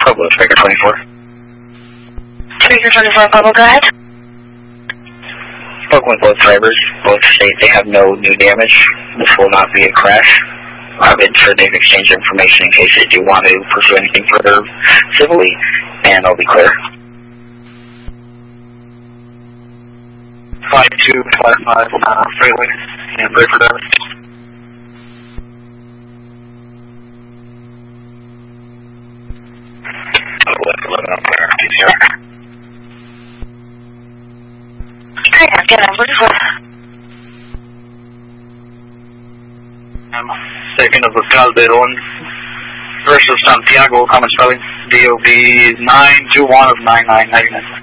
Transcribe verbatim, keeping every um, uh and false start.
Pablo, Speaker twenty-four. Speaker twenty-four, Pablo, go ahead. Spoken with both drivers. Both state they have no new damage. This will not be a crash. I've been sure they've exchanged information in case they do want to pursue anything further civilly, and I'll be clear. five two five five uh, freeway and break for driver. eleven up there, P C R. Hey, again, I'm looking for... Um, second of the Calderon versus Santiago, common spelling, D O B nine two one of nine nine ninety-nine.